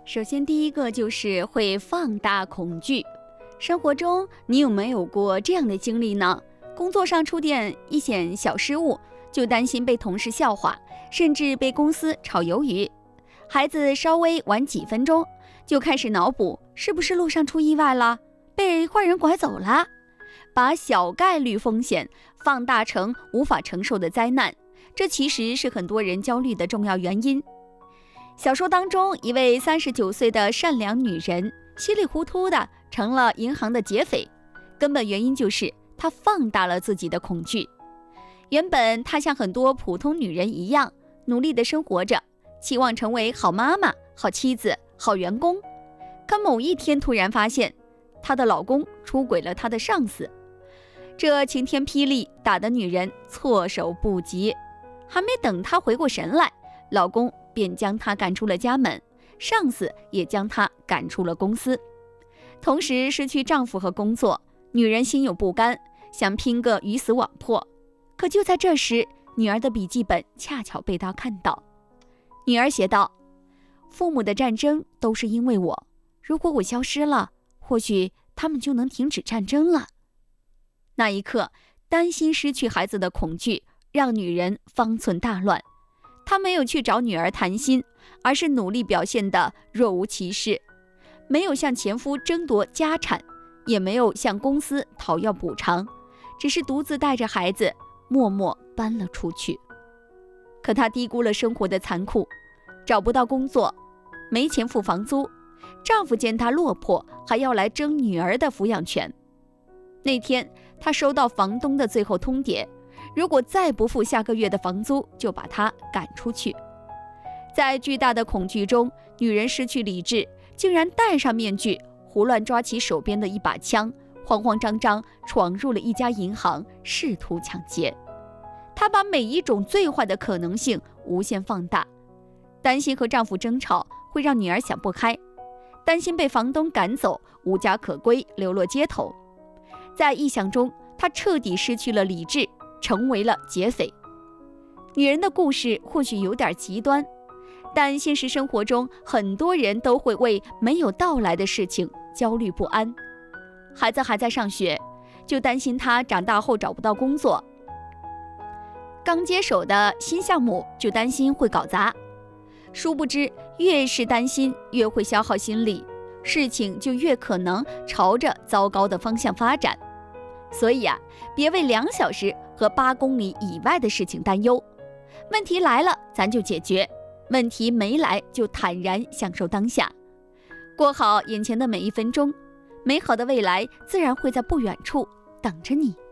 首先，第一个就是会放大恐惧。生活中，你有没有过这样的经历呢？工作上出点一点小失误，就担心被同事笑话，甚至被公司炒鱿鱼。孩子稍微晚几分钟，就开始脑补是不是路上出意外了，被坏人拐走了，把小概率风险放大成无法承受的灾难。这其实是很多人焦虑的重要原因。小说当中，一位39岁的善良女人，稀里糊涂的成了银行的劫匪，根本原因就是她放大了自己的恐惧。原本她像很多普通女人一样，努力的生活着，期望成为好妈妈、好妻子、好员工。可某一天突然发现，她的老公出轨了她的上司，这晴天霹雳打得女人措手不及。还没等她回过神来，老公便将她赶出了家门，上司也将她赶出了公司。同时失去丈夫和工作，女人心有不甘，想拼个鱼死网破。可就在这时，女儿的笔记本恰巧被她看到。女儿写道：父母的战争都是因为我，如果我消失了，或许他们就能停止战争了。那一刻，担心失去孩子的恐惧让女人方寸大乱。她没有去找女儿谈心，而是努力表现得若无其事，没有向前夫争夺家产，也没有向公司讨要补偿，只是独自带着孩子默默搬了出去。可她低估了生活的残酷，找不到工作，没钱付房租，丈夫见她落魄，还要来争女儿的抚养权。那天她收到房东的最后通牒，如果再不付下个月的房租，就把她赶出去。在巨大的恐惧中，女人失去理智，竟然戴上面具，胡乱抓起手边的一把枪，慌慌张张闯入了一家银行，试图抢劫。她把每一种最坏的可能性无限放大，担心和丈夫争吵会让女儿想不开，担心被房东赶走，无家可归，流落街头。在臆想中，她彻底失去了理智，成为了劫匪。女人的故事或许有点极端，但现实生活中，很多人都会为没有到来的事情焦虑不安。孩子还在上学，就担心他长大后找不到工作；刚接手的新项目，就担心会搞砸。殊不知，越是担心，越会消耗心力，事情就越可能朝着糟糕的方向发展。所以别为2小时和8公里以外的事情担忧。问题来了，咱就解决；问题没来，就坦然享受当下，过好眼前的每一分钟。美好的未来自然会在不远处等着你。